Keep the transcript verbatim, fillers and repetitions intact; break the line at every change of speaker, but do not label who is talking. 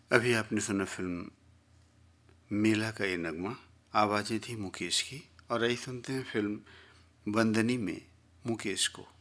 अभी आपने सुना फिल्म मेला का ये नगमा, आवाज़ें थी मुकेश की। और आइए सुनते हैं फिल्म बंदनी में मुकेश को।